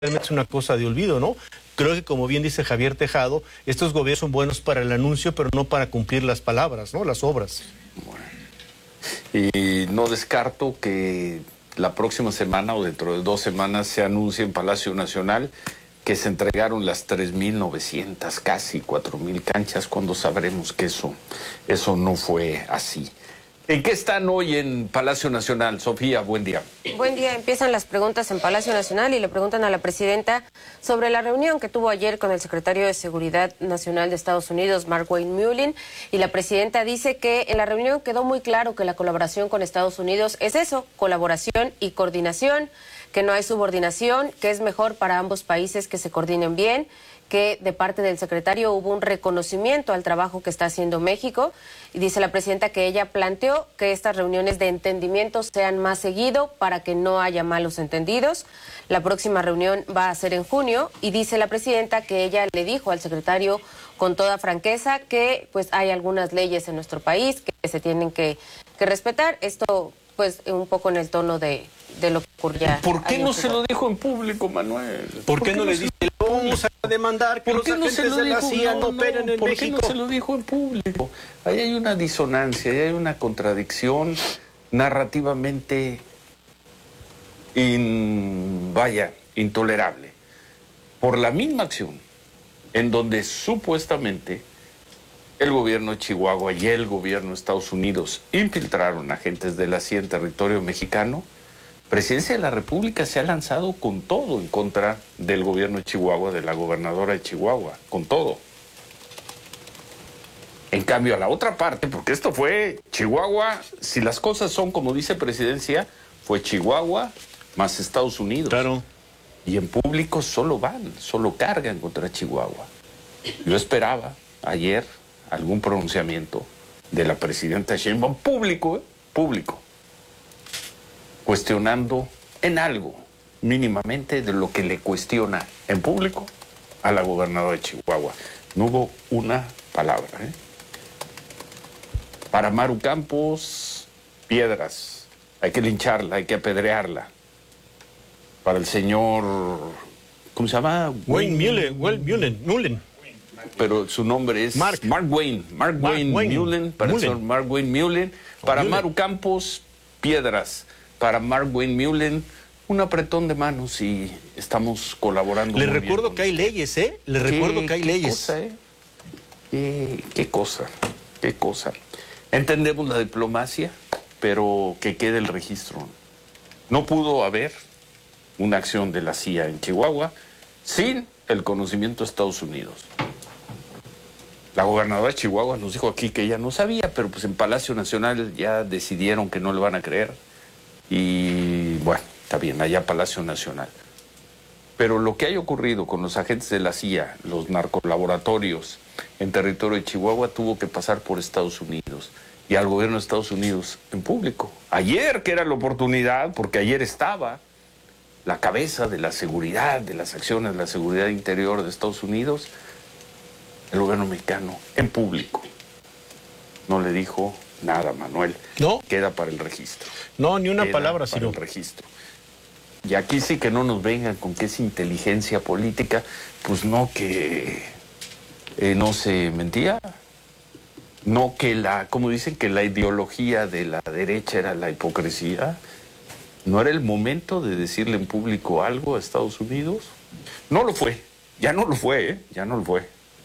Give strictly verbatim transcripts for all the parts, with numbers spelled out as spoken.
es una cosa de olvido, ¿no? Creo que, como bien dice Javier Tejado, estos gobiernos son buenos para el anuncio, pero no para cumplir las palabras, ¿no? Las obras. Bueno. Y no descarto que la próxima semana o dentro de dos semanas se anuncie en Palacio Nacional que se entregaron las tres mil novecientas, casi cuatro mil canchas, cuando sabremos que eso, eso no fue así. ¿En qué están hoy en Palacio Nacional? Sofía, buen día. Buen día. Empiezan las preguntas en Palacio Nacional y le preguntan a la presidenta sobre la reunión que tuvo ayer con el secretario de Seguridad Nacional de Estados Unidos, Markwayne Mullin, y la presidenta dice que en la reunión quedó muy claro que la colaboración con Estados Unidos es eso, colaboración y coordinación, que no hay subordinación, que es mejor para ambos países que se coordinen bien, que de parte del secretario hubo un reconocimiento al trabajo que está haciendo México, y dice la presidenta que ella planteó que estas reuniones de entendimiento sean más seguido para que no haya malos entendidos. La próxima reunión va a ser en junio, y dice la presidenta que ella le dijo al secretario con toda franqueza que pues hay algunas leyes en nuestro país que se tienen que, que respetar. Esto pues un poco en el tono de, de lo que ocurría. ¿Por qué no se lo dijo en público, Manuel? ¿Por, ¿Por qué no le dice, vamos a demandar que los agentes de la C I A no operen en México? ¿Por qué no se lo dijo en público? Ahí hay una disonancia, ahí hay una contradicción narrativamente, in, vaya, intolerable. Por la misma acción, en donde supuestamente el gobierno de Chihuahua y el gobierno de Estados Unidos infiltraron agentes de la C I A en territorio mexicano, Presidencia de la República se ha lanzado con todo en contra del gobierno de Chihuahua, de la gobernadora de Chihuahua, con todo. En cambio, a la otra parte, porque esto fue Chihuahua, si las cosas son como dice Presidencia, fue Chihuahua más Estados Unidos. Claro. Y en público solo van, solo cargan contra Chihuahua. Yo esperaba ayer algún pronunciamiento de la presidenta Sheinbaum, público, ¿eh? Público, cuestionando en algo, mínimamente, de lo que le cuestiona en público a la gobernadora de Chihuahua. No hubo una palabra, ¿eh? Para Maru Campos, piedras, hay que lincharla, hay que apedrearla. Para el señor, ¿cómo se llama? Wayne Mullin, Wayne Mullin. Pero su nombre es Mark, Mark Wayne, Mark, Mark Wayne, Wayne Mullin, para Mullin. El señor Mark Wayne Mullin. Para Mullin. Maru Campos, piedras. Para Mark Wayne Mullin, un apretón de manos y estamos colaborando. Le recuerdo que hay leyes, ¿eh? Le recuerdo que hay leyes. Cosa, ¿eh? ¿Qué, qué cosa, qué cosa. Entendemos la diplomacia, pero que quede el registro. No pudo haber una acción de la C I A en Chihuahua sin el conocimiento de Estados Unidos. La gobernadora de Chihuahua nos dijo aquí que ella no sabía, pero pues en Palacio Nacional ya decidieron que no le van a creer. Y bueno, está bien, allá Palacio Nacional. Pero lo que haya ocurrido con los agentes de la C I A, los narcolaboratorios en territorio de Chihuahua, tuvo que pasar por Estados Unidos y al gobierno de Estados Unidos en público. Ayer, que era la oportunidad, porque ayer estaba la cabeza de la seguridad, de las acciones de la seguridad interior de Estados Unidos, el gobierno mexicano en público no le dijo nada, Manuel. No. Queda para el registro. No, ni una Queda palabra, para sino el registro. Y aquí sí que no nos vengan con que es inteligencia política, pues no que eh, no se mentía, no que la, como dicen, que la ideología de la derecha era la hipocresía. ¿No era el momento de decirle en público algo a Estados Unidos? No lo fue, ya no lo fue, ¿eh? ya no lo fue.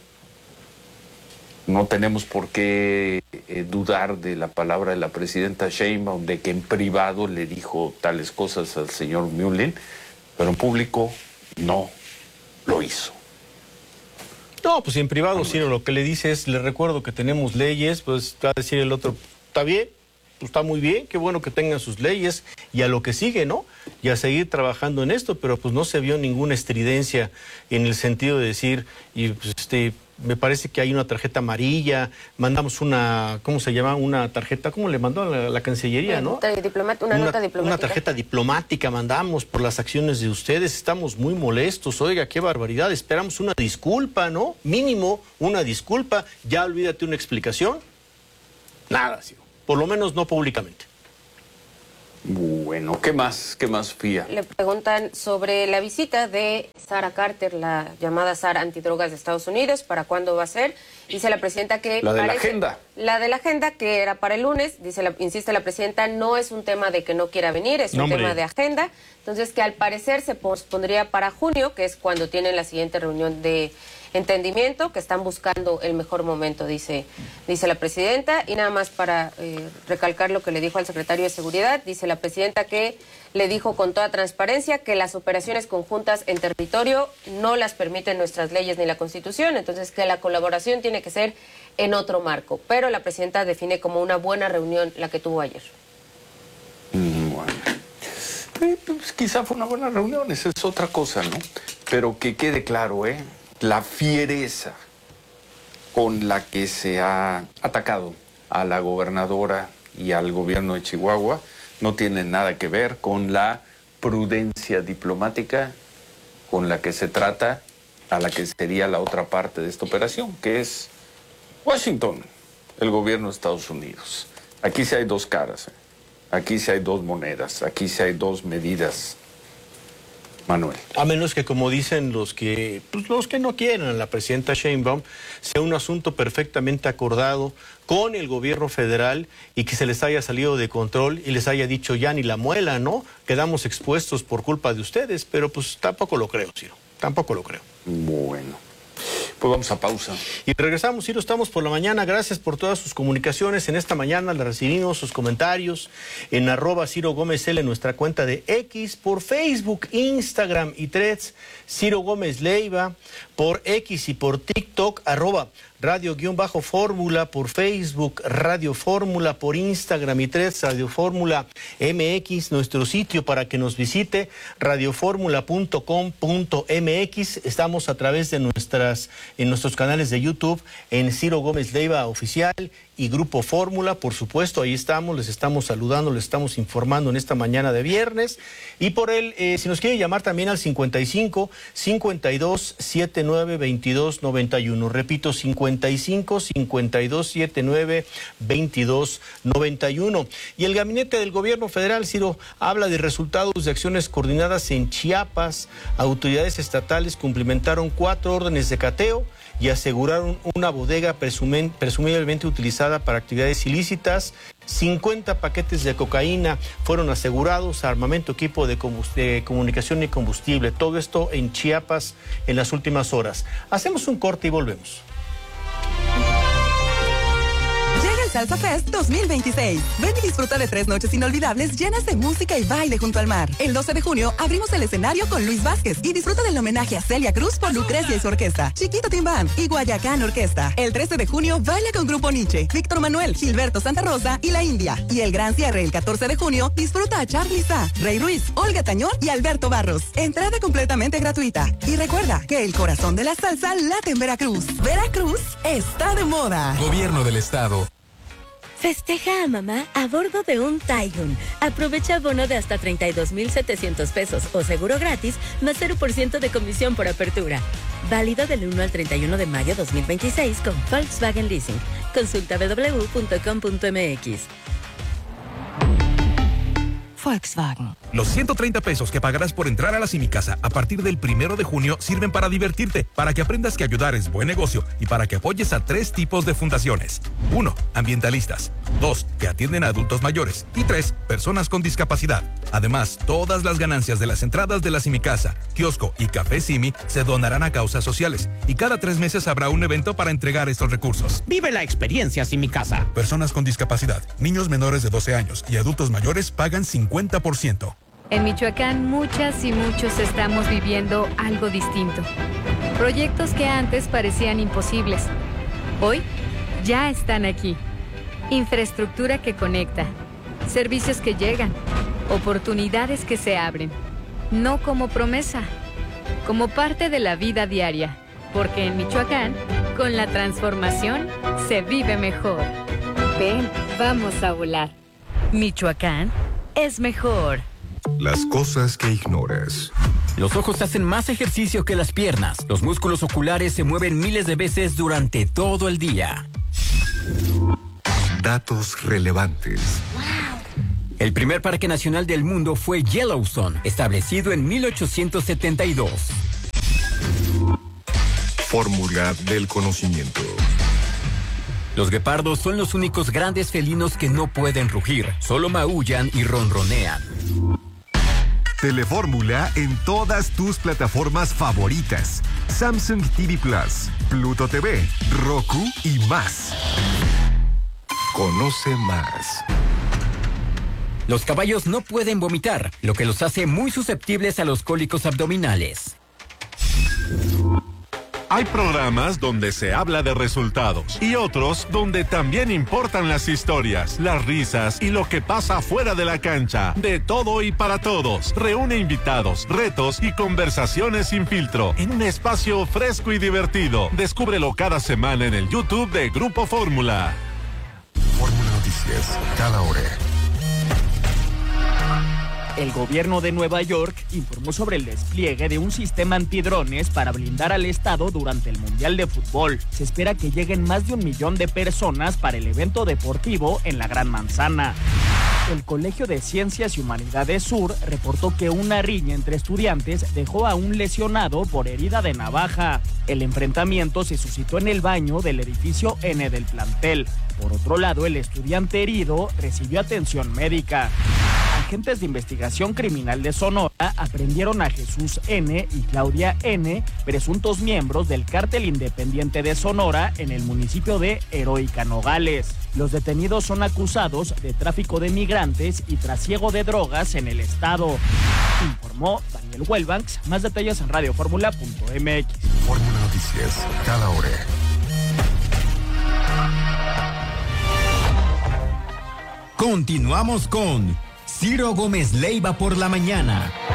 No tenemos por qué eh, dudar de la palabra de la presidenta Sheinbaum, de que en privado le dijo tales cosas al señor Mullin, pero en público no lo hizo. No, pues en privado, sí, lo que le dice es, le recuerdo que tenemos leyes, pues va a decir el otro, está bien, pues está muy bien, qué bueno que tengan sus leyes, y a lo que sigue, ¿no? Y a seguir trabajando en esto, pero pues no se vio ninguna estridencia en el sentido de decir, y pues este... me parece que hay una tarjeta amarilla, mandamos una, ¿cómo se llama? Una tarjeta, ¿cómo le mandó a la, la Cancillería, no? Una, diplomática, una, una nota diplomática. Una tarjeta diplomática mandamos por las acciones de ustedes, estamos muy molestos, oiga, qué barbaridad, esperamos una disculpa, ¿no? Mínimo una disculpa, ya olvídate una explicación. Nada, sí, por lo menos no públicamente. Uh. Bueno, ¿qué más? ¿Qué más, Fía? Le preguntan sobre la visita de Sarah Carter, la llamada Sarah antidrogas de Estados Unidos, ¿para cuándo va a ser? Dice la presidenta que... La de parece, la agenda. La de la agenda, que era para el lunes, dice la, insiste la presidenta, no es un tema de que no quiera venir, es un no, tema de agenda. Entonces, que al parecer se pospondría para junio, que es cuando tienen la siguiente reunión de entendimiento, que están buscando el mejor momento, dice, dice la presidenta. Y nada más para eh, recalcar lo que le dijo al secretario de Seguridad, dice la presidenta que le dijo con toda transparencia que las operaciones conjuntas en territorio no las permiten nuestras leyes ni la Constitución, entonces que la colaboración tiene que ser en otro marco. Pero la presidenta define como una buena reunión la que tuvo ayer. Mm, bueno. Eh, pues, quizá fue una buena reunión, esa es otra cosa, ¿no? Pero que quede claro, ¿eh? La fiereza con la que se ha atacado a la gobernadora y al gobierno de Chihuahua no tiene nada que ver con la prudencia diplomática con la que se trata a la que sería la otra parte de esta operación, que es Washington, el gobierno de Estados Unidos. Aquí sí hay dos caras, ¿eh? Aquí sí hay dos monedas, aquí sí hay dos medidas. Manuel. A menos que, como dicen los que pues, los que no quieren a la presidenta Sheinbaum, sea un asunto perfectamente acordado con el gobierno federal y que se les haya salido de control y les haya dicho ya ni la muela, ¿no? Quedamos expuestos por culpa de ustedes, pero pues tampoco lo creo, Ciro, tampoco lo creo. Bueno, pues vamos a pausa. Y regresamos, Ciro, estamos por la mañana. Gracias por todas sus comunicaciones. En esta mañana le recibimos sus comentarios en arroba Ciro Gómez L, en nuestra cuenta de X, por Facebook, Instagram y Threads, Ciro Gómez Leiva, por X y por TikTok, arroba Radio-Fórmula, por Facebook, Radio Fórmula, por Instagram y Threads, Radio Fórmula M X, nuestro sitio para que nos visite, radioformula punto com punto m x. Estamos a través de nuestras, en nuestros canales de YouTube, en Ciro Gómez Leiva Oficial y Grupo Fórmula, por supuesto, ahí estamos, les estamos saludando, les estamos informando en esta mañana de viernes. Y por él, eh, si nos quiere llamar también al cincuenta y cinco, cincuenta y dos, setenta y nueve, veintidós, noventa y uno. Repito, cincuenta y cinco, cincuenta y dos, setenta y nueve, veintidós, noventa y uno. Y el gabinete del gobierno federal, Ciro, habla de resultados de acciones coordinadas en Chiapas. Autoridades estatales cumplimentaron cuatro órdenes de cateo y aseguraron una bodega presumen, presumiblemente utilizada para actividades ilícitas. cincuenta paquetes de cocaína fueron asegurados, armamento, equipo de, de comunicación y combustible. Todo esto en Chiapas en las últimas horas. Hacemos un corte y volvemos. Salsa Fest dos mil veintiséis. Ven y disfruta de tres noches inolvidables llenas de música y baile junto al mar. El doce de junio abrimos el escenario con Luis Vázquez y disfruta del homenaje a Celia Cruz por Lucrecia y su orquesta, Chiquito Tim Band y Guayacán Orquesta. El trece de junio baila con Grupo Nietzsche, Víctor Manuel, Gilberto Santa Rosa y La India. Y el gran cierre el catorce de junio disfruta a Charly Sa, Rey Ruiz, Olga Tañón y Alberto Barros. Entrada completamente gratuita. Y recuerda que el corazón de la salsa late en Veracruz. Veracruz está de moda. Gobierno del Estado. Festeja a mamá a bordo de un Taigun. Aprovecha bono de hasta treinta y dos mil setecientos pesos o seguro gratis más cero por ciento de comisión por apertura. Válido del uno al treinta y uno de mayo dos mil veintiséis con Volkswagen Leasing. Consulta w w w punto com punto m x. Volkswagen. Los ciento treinta pesos que pagarás por entrar a la Simicasa a partir del primero de junio sirven para divertirte, para que aprendas que ayudar es buen negocio y para que apoyes a tres tipos de fundaciones. Uno, ambientalistas. Dos, que atienden a adultos mayores. Y tres, personas con discapacidad. Además, todas las ganancias de las entradas de la Simicasa, kiosco y café Simi se donarán a causas sociales. Y cada tres meses habrá un evento para entregar estos recursos. Vive la experiencia Simicasa. Personas con discapacidad, niños menores de doce años y adultos mayores pagan cincuenta por ciento. En Michoacán, muchas y muchos estamos viviendo algo distinto. Proyectos que antes parecían imposibles, hoy ya están aquí. Infraestructura que conecta, servicios que llegan, oportunidades que se abren. No como promesa, como parte de la vida diaria. Porque en Michoacán, con la transformación, se vive mejor. Ven, vamos a volar. Michoacán es mejor. Las cosas que ignoras. Los ojos hacen más ejercicio que las piernas. Los músculos oculares se mueven miles de veces durante todo el día. Datos relevantes. Wow. El primer parque nacional del mundo fue Yellowstone, establecido en mil ochocientos setenta y dos. Fórmula del conocimiento. Los guepardos son los únicos grandes felinos que no pueden rugir, solo maullan y ronronean. Telefórmula en todas tus plataformas favoritas. Samsung T V Plus, Pluto T V, Roku y más. Conoce más. Los caballos no pueden vomitar, lo que los hace muy susceptibles a los cólicos abdominales. Hay programas donde se habla de resultados y otros donde también importan las historias, las risas y lo que pasa fuera de la cancha. De todo y para todos. Reúne invitados, retos y conversaciones sin filtro en un espacio fresco y divertido. Descúbrelo cada semana en el YouTube de Grupo Fórmula. Fórmula Noticias, cada hora. El gobierno de Nueva York informó sobre el despliegue de un sistema antidrones para blindar al estado durante el Mundial de Fútbol. Se espera que lleguen más de un millón de personas para el evento deportivo en la Gran Manzana. El Colegio de Ciencias y Humanidades Sur reportó que una riña entre estudiantes dejó a un lesionado por herida de navaja. El enfrentamiento se suscitó en el baño del edificio N del plantel. Por otro lado, el estudiante herido recibió atención médica. Agentes de investigación criminal de Sonora aprendieron a Jesús N. y Claudia N., presuntos miembros del Cártel Independiente de Sonora en el municipio de Heroica Nogales. Los detenidos son acusados de tráfico de migrantes y trasiego de drogas en el estado. Informó Daniel Huelbanks. Más detalles en radio fórmula punto m x. Fórmula Noticias, cada hora. Continuamos con Ciro Gómez Leiva por la mañana.